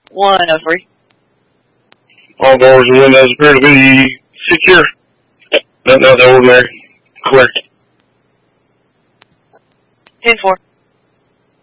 103. All doors and windows appear to be secure. Nothing out of the ordinary. Clear. 10-4.